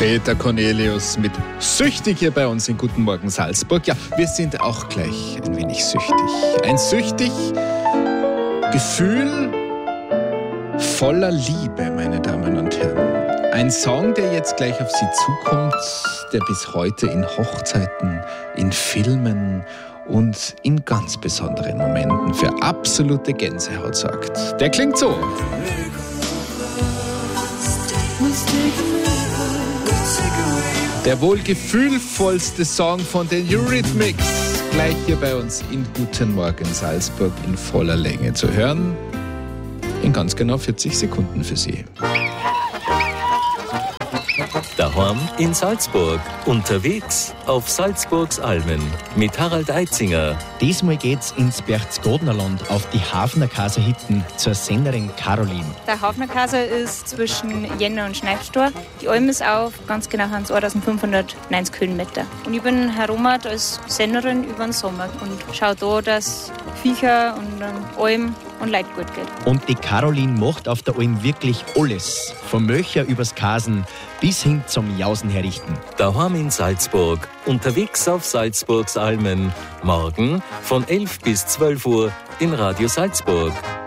Peter Cornelius mit Süchtig hier bei uns in Guten Morgen Salzburg. Ja, wir sind auch gleich ein wenig süchtig. Ein süchtig Gefühl voller Liebe, meine Damen und Herren. Ein Song, der jetzt gleich auf Sie zukommt, der bis heute in Hochzeiten, in Filmen und in ganz besonderen Momenten für absolute Gänsehaut sorgt. Der klingt so. Der wohl gefühlvollste Song von den Eurythmics, gleich hier bei uns in Guten Morgen Salzburg in voller Länge zu hören. In ganz genau 40 Sekunden für Sie. Daheim in Salzburg, unterwegs auf Salzburgs Almen mit Harald Eitzinger. Diesmal geht's ins Berchtesgadenerland auf die Hafnerkaser Hitten zur Sennerin Caroline. Der Hafnerkaser ist zwischen Jänner und Schneidstor. Die Alm ist auf, ganz genau haben es 1590 Höhenmeter. Und ich bin herumgerannt als Sennerin über den Sommer und schaue da, dass Viecher und Alm und Leid gut geht. Und die Caroline macht auf der Alm wirklich alles. Vom Möcher übers Kasen bis hin zum Jausen herrichten. Daheim in Salzburg, unterwegs auf Salzburgs Almen. Morgen von 11 bis 12 Uhr in Radio Salzburg.